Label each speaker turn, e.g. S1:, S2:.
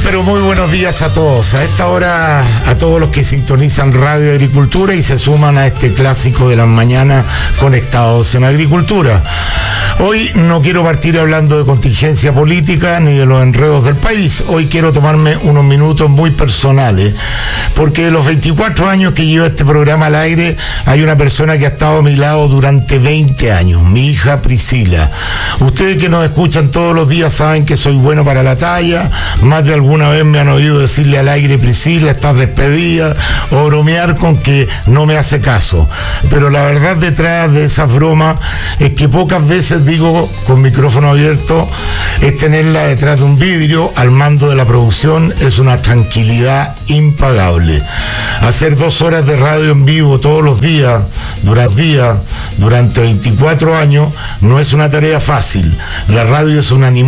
S1: pero muy buenos días a todos. A esta hora, a todos los que sintonizan Radio Agricultura y se suman a este clásico de las mañanas conectados en agricultura. Hoy no quiero partir hablando de contingencia política ni de los enredos del país. Hoy quiero tomarme unos minutos muy personales, porque de los 24 años que llevo este programa al aire, hay una persona que ha estado a mi lado durante 20 años, mi hija Priscila. Ustedes que nos escuchan todos los días saben que soy bueno para la talla. Más de alguna vez me han oído decirle al aire: Priscila, estás despedida, o bromear con que no me hace caso. Pero la verdad detrás de esas bromas es que pocas veces digo con micrófono abierto, es tenerla detrás de un vidrio al mando de la producción es una tranquilidad impagable. Hacer 2 horas de radio en vivo todos los días, durante 24 años, no es una tarea fácil. La radio es un animal